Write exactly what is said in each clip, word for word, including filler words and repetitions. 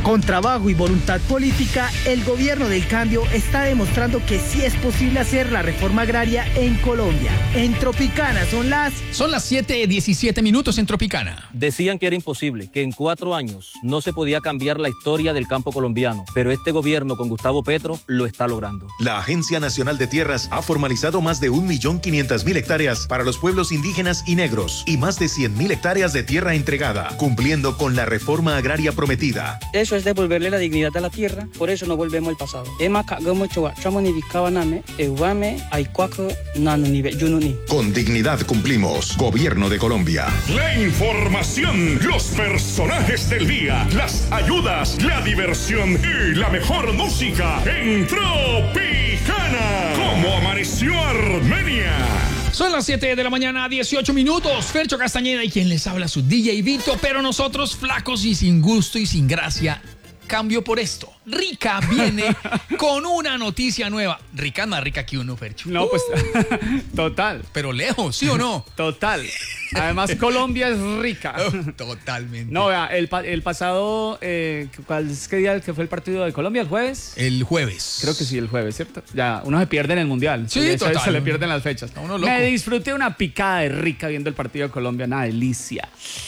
Con trabajo y voluntad política, el gobierno del cambio está demostrando que sí es posible hacer la reforma agraria en Colombia. En Tropicana son las... Son las siete diecisiete minutos en Tropicana. Decían que era imposible, que en cuatro años no se podía cambiar la historia del campo colombiano, pero este gobierno con Gustavo Petro lo está logrando. La Agencia Nacional de Tierras ha formalizado más de un millón quinientas mil hectáreas para los pueblos indígenas y negros y más de cien mil hectáreas de tierra entregada, cumpliendo con la reforma agraria prometida. Eso es devolverle la dignidad a la tierra, por eso no volvemos al pasado. Con dignidad cumplimos. Gobierno de Colombia. La información, los personajes del día, las ayudas, la diversión y la mejor música en Tropicana. ¿Cómo amaneció Armenia? Son las siete de la mañana, dieciocho minutos. Fercho Castañeda y quien les habla, su D J Vito, pero nosotros flacos y sin gusto y sin gracia. Cambio por esto. Rica viene con una noticia nueva. Rica es más rica que uno, Fercho. No, pues, total. Pero lejos, ¿sí o no? Total. Además, Colombia es rica. Oh, totalmente. No, vea, el, el pasado, eh, ¿cuál es qué día que fue el partido de Colombia? ¿El jueves? El jueves. Creo que sí, el jueves, ¿cierto? Ya, uno se pierde en el Mundial. Sí, se, total. Se le pierden las fechas. Uno loco. Me disfruté una picada de rica viendo el partido de Colombia, una delicia.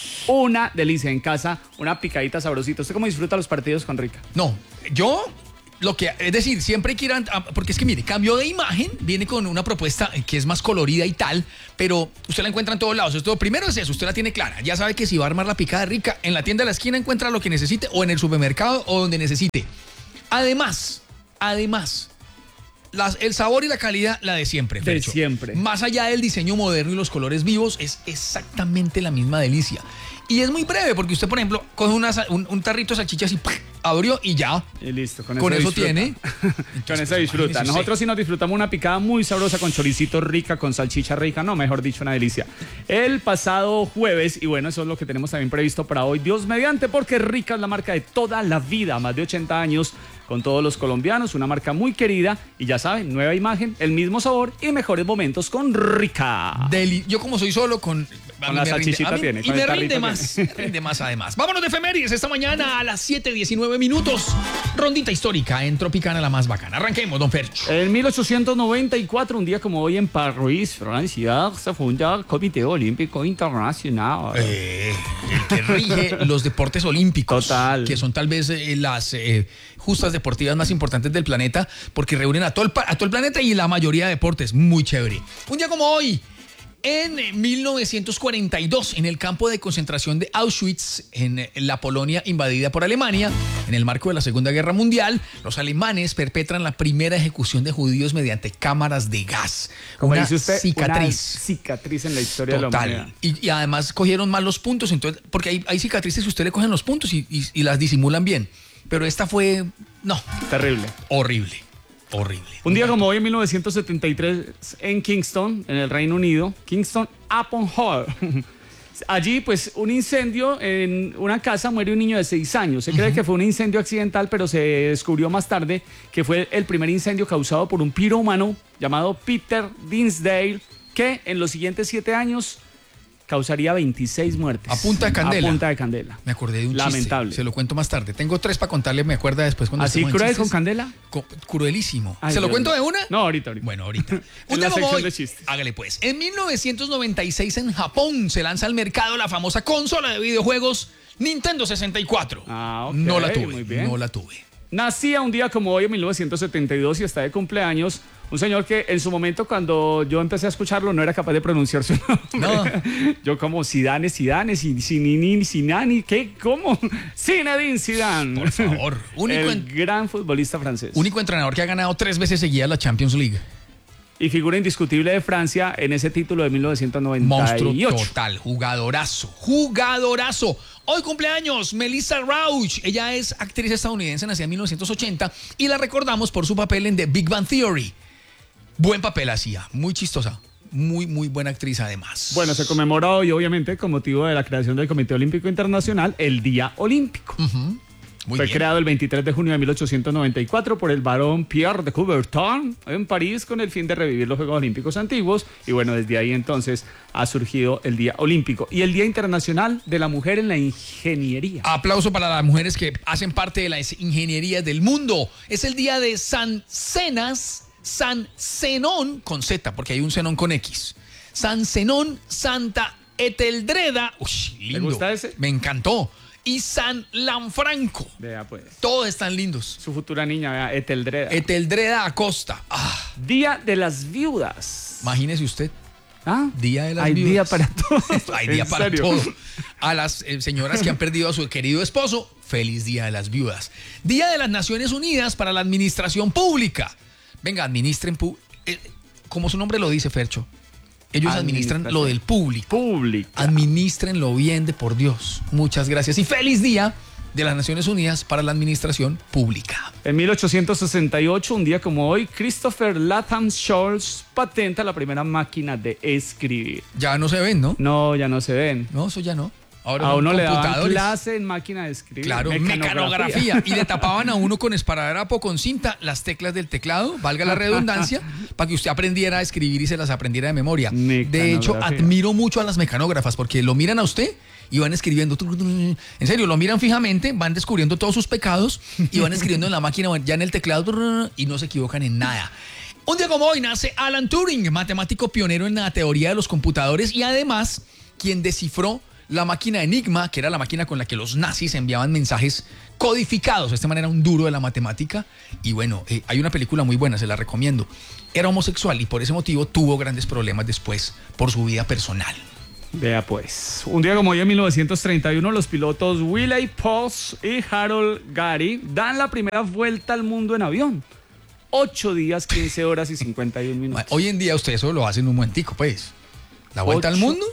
Una delicia en casa, una picadita sabrosita. ¿Usted cómo disfruta los partidos con rica? No, yo... Lo que, es decir, siempre hay que ir a, porque es que mire, cambio de imagen, viene con una propuesta que es más colorida y tal, pero usted la encuentra en todos lados. Esto primero es eso, usted la tiene clara, ya sabe que si va a armar la picada rica, en la tienda de la esquina encuentra lo que necesite o en el supermercado o donde necesite. Además, además, las, el sabor y la calidad, la de siempre, De Fercho. siempre. Más allá del diseño moderno y los colores vivos, es exactamente la misma delicia. Y es muy breve, porque usted, por ejemplo, coge una, un, un tarrito de salchichas y ¡pum! Abrió y ya. Y listo, con, con eso, eso tiene. Con eso disfruta. Nosotros sí nos disfrutamos una picada muy sabrosa con choricito rica, con salchicha rica, no, mejor dicho, una delicia. El pasado jueves, y bueno, eso es lo que tenemos también previsto para hoy, Dios mediante, porque Rica es la marca de toda la vida, más de ochenta años, con todos los colombianos, una marca muy querida, y ya saben, nueva imagen, el mismo sabor y mejores momentos con Rica. Deli Yo como soy solo, con... Con la salchichita tiene. Y me rinde más, me rinde más además. Vámonos de efemérides esta mañana a las siete diecinueve minutos. Rondita histórica en Tropicana, la más bacana. Arranquemos, don Fercho. En mil ochocientos noventa y cuatro, un día como hoy en París, Francia, se funda el Comité Olímpico Internacional. Eh, el que rige los deportes olímpicos. Total. Que son tal vez eh, las eh, justas deportivas más importantes del planeta, porque reúnen a todo, el, a todo el planeta y la mayoría de deportes. Muy chévere. Un día como hoy, en mil novecientos cuarenta y dos, en el campo de concentración de Auschwitz, en la Polonia invadida por Alemania, en el marco de la Segunda Guerra Mundial, los alemanes perpetran la primera ejecución de judíos mediante cámaras de gas. Como una dice usted, cicatriz. Una cicatriz en la historia Total. de la humanidad. Y, y además cogieron mal los puntos, entonces, porque hay, hay cicatrices que usted le cogen los puntos y, y, y las disimulan bien. Pero esta fue, no. Terrible. Horrible. Horrible. Un día como hoy, en mil novecientos setenta y tres, en Kingston, en el Reino Unido, Kingston upon Hull. Allí, pues, un incendio en una casa, muere un niño de seis años. Se cree uh-huh. que fue un incendio accidental, pero se descubrió más tarde que fue el primer incendio causado por un pirómano llamado Peter Dinsdale, que en los siguientes siete años causaría veintiséis muertes. A punta de candela. A punta de candela. Me acordé de un Lamentable. chiste. Se lo cuento más tarde. Tengo tres para contarle, me acuerda después cuando ¿Así cruel con candela? Co cruelísimo. Ay, ¿Se lo Dios cuento mío. de una? No, ahorita, ahorita. Bueno, ahorita. En la sección de chistes. Hágale pues. En mil novecientos noventa y seis en Japón se lanza al mercado la famosa consola de videojuegos Nintendo sesenta y cuatro. Ah, ok. No la tuve. Muy bien. No la tuve. Nacía un día como hoy en mil novecientos setenta y dos y está de cumpleaños un señor que en su momento cuando yo empecé a escucharlo no era capaz de pronunciar su nombre. No. Yo como Zidane, Zidane, Zinini, Zinani, ¿qué? ¿Cómo? Zinedine Zidane. Por favor. Único el en... gran futbolista francés. Único entrenador que ha ganado tres veces seguidas la Champions League. Y figura indiscutible de Francia en ese título de mil novecientos noventa y ocho. Monstruo total, jugadorazo, jugadorazo. Hoy cumpleaños Melissa Rauch. Ella es actriz estadounidense, nacida en mil novecientos ochenta y la recordamos por su papel en The Big Bang Theory. Buen papel hacía, muy chistosa. Muy, muy buena actriz además. Bueno, se conmemora hoy, obviamente, con motivo de la creación del Comité Olímpico Internacional, el Día Olímpico. Uh-huh. Muy Fue bien. creado el veintitrés de junio de mil ochocientos noventa y cuatro por el barón Pierre de Coubertin en París con el fin de revivir los Juegos Olímpicos antiguos. Y bueno, desde ahí entonces ha surgido el Día Olímpico y el Día Internacional de la Mujer en la Ingeniería. Aplauso para las mujeres que hacen parte de las ingenierías del mundo. Es el día de San Cenas, San Zenón con Z, porque hay un Zenón con X. San Zenón, Santa Eteldreda. Uy, lindo. ¿Te gusta ese? Me encantó. Y San Lanfranco. Vea pues. Todos están lindos. Su futura niña, vea, Eteldreda. Eteldreda Acosta. Ah, Día de las Viudas. imagínese usted. ¿Ah? Día de las Hay viudas. día para todo. Hay ¿En día para serio? todo. A las eh, señoras que han perdido a su querido esposo, feliz Día de las Viudas. Día de las Naciones Unidas para la Administración Pública. Venga, administren, pu- eh, como su nombre lo dice, Fercho. Ellos administran lo del público. Pública. Administrenlo bien de por Dios. Muchas gracias. Y feliz Día de las Naciones Unidas para la Administración Pública. En mil ochocientos sesenta y ocho, un día como hoy, Christopher Latham Scholes patenta la primera máquina de escribir. Ya no se ven, ¿no? No, ya no se ven. No, eso ya no. Ahora A son uno le daban computadores. clase en máquina de escribir. Claro, mecanografía. Y le tapaban a uno con esparadrapo, con cinta, las teclas del teclado, valga la redundancia, para que usted aprendiera a escribir y se las aprendiera de memoria. De hecho, Mecanografía. admiro mucho a las mecanógrafas porque lo miran a usted y van escribiendo. En serio, lo miran fijamente, van descubriendo todos sus pecados y van escribiendo en la máquina, ya en el teclado, y no se equivocan en nada. Un día como hoy nace Alan Turing, matemático pionero en la teoría de los computadores y además quien descifró la máquina Enigma, que era la máquina con la que los nazis enviaban mensajes codificados. De esta manera, un duro de la matemática. Y bueno, eh, hay una película muy buena, se la recomiendo. Era homosexual y por ese motivo tuvo grandes problemas después por su vida personal. Vea pues, un día como hoy en mil novecientos treinta y uno, los pilotos Willie Post y Harold Gary dan la primera vuelta al mundo en avión. Ocho días, quince horas y cincuenta y un minutos. Hoy en día usted eso lo hace en un momentico, pues. La vuelta Ocho. al mundo,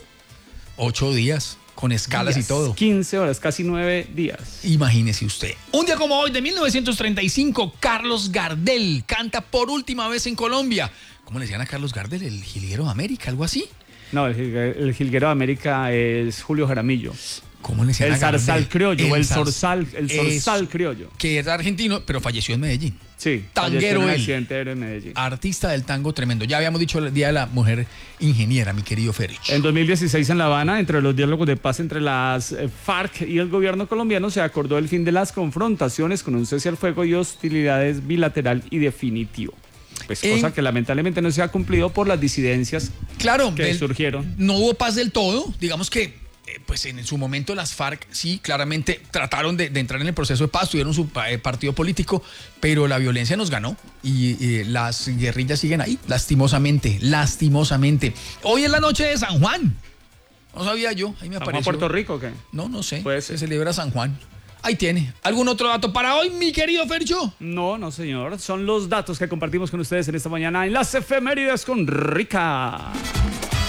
ocho días, con escalas Días, y todo. quince horas, casi nueve días. Imagínese usted. Un día como hoy, de mil novecientos treinta y cinco, Carlos Gardel canta por última vez en Colombia. ¿Cómo le decían a Carlos Gardel? ¿El jilguero de América? ¿Algo así? No, el, jilgue- el jilguero de América es Julio Jaramillo. ¿Cómo le decían El a Gardel? zarzal criollo, o el zar- zorzal, el zorzal Eso, criollo. que es argentino, pero falleció en Medellín. Sí, Tanguero falleció en un él. accidente aéreo en Medellín. Artista del tango tremendo. Ya habíamos dicho el Día de la Mujer Ingeniera, mi querido Ferich. En dos mil dieciséis en La Habana, entre los diálogos de paz entre las eh, FARC y el gobierno colombiano, se acordó el fin de las confrontaciones con un cese al fuego y hostilidades bilateral y definitivo. Pues En- cosa que lamentablemente no se ha cumplido por las disidencias Claro, que el- surgieron. no hubo paz del todo. Digamos que, eh, pues en su momento las FARC sí, claramente trataron de, de entrar en el proceso de paz, tuvieron su eh, partido político, pero la violencia nos ganó y eh, las guerrillas siguen ahí, lastimosamente, lastimosamente. Hoy es la noche de San Juan. No sabía yo, ahí me ¿Vamos a apareció. Puerto Rico o qué? No, no sé. Puede Se ser. celebra San Juan. Ahí tiene. ¿Algún otro dato para hoy, mi querido Fercho? No, no señor. Son los datos que compartimos con ustedes en esta mañana en las efemérides con Rica.